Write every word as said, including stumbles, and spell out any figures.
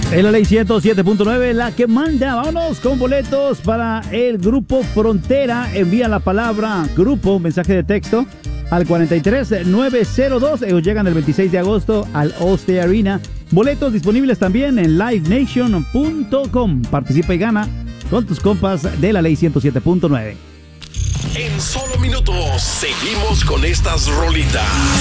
En la ley ciento siete punto nueve, la que manda. Vámonos con boletos para el Grupo Frontera. Envía la palabra grupo, mensaje de texto, al cuarenta y tres nueve cero dos. Ellos llegan el veintiséis de agosto al Allstate Arena. Boletos disponibles también en live nation punto com. Participa y gana con tus compas de la ley ciento siete punto nueve. En solo minutos seguimos con estas rolitas.